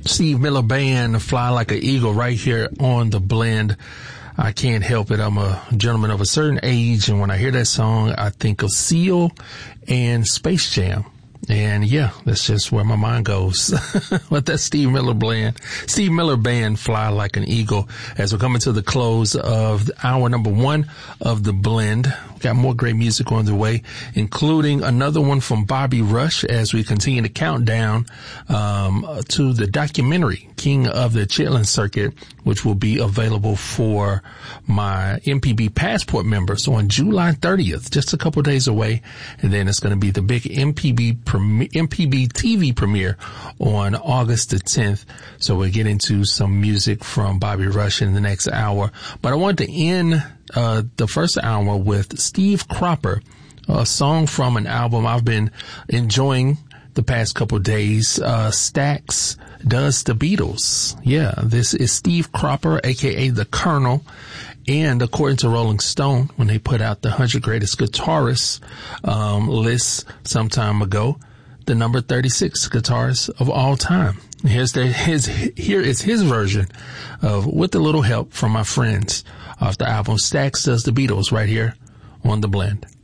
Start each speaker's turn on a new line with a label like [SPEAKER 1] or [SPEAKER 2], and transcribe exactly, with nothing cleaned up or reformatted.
[SPEAKER 1] Steve Miller Band, Fly Like an Eagle, right here on The Blend. I can't help it. I'm a gentleman of a certain age, and when I hear that song, I think of Seal and Space Jam. And yeah, that's just where my mind goes. But that's Steve Miller Band, Steve Miller Band, Fly Like an Eagle. As we're coming to the close of hour number one of The Blend, got more great music on the way, including another one from Bobby Rush as we continue to count down um, to the documentary King of the Chitlin Circuit, which will be available for my M P B Passport members on July thirtieth, just a couple days away. And then it's going to be the big M P B prem- M P B T V premiere on August the tenth. So we'll get into some music from Bobby Rush in the next hour. But I want to end uh the first hour with Steve Cropper, a song from an album I've been enjoying the past couple of days. uh Stax Does the Beatles. Yeah, this is Steve Cropper, aka the Colonel. And according to Rolling Stone, when they put out the one hundred greatest guitarists um list some time ago, the number thirty-six guitarists of all time. Here's the, his, here is his version of With a Little Help from My Friends off the album Stax Does the Beatles, right here on The Blend.